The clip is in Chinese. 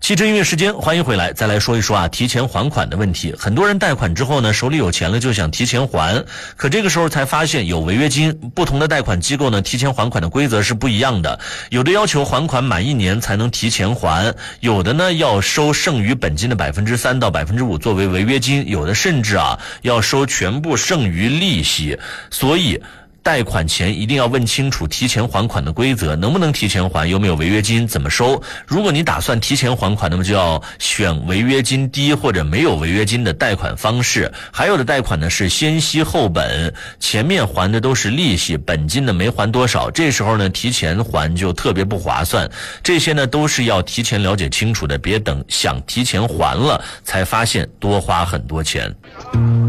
汽车音乐时间，欢迎回来，再来说一说啊，提前还款的问题。很多人贷款之后呢，手里有钱了就想提前还，可这个时候才发现有违约金。不同的贷款机构呢，提前还款的规则是不一样的，有的要求还款满1年才能提前还，有的呢要收剩余本金的3%到5%作为违约金，有的甚至要收全部剩余利息。所以贷款前一定要问清楚提前还款的规则，能不能提前还，有没有违约金，怎么收。如果你打算提前还款，那么就要选违约金低或者没有违约金的贷款方式。还有的贷款呢是先息后本，前面还的都是利息，本金呢没还多少，这时候呢提前还就特别不划算。这些呢都是要提前了解清楚的，别等想提前还了才发现多花很多钱。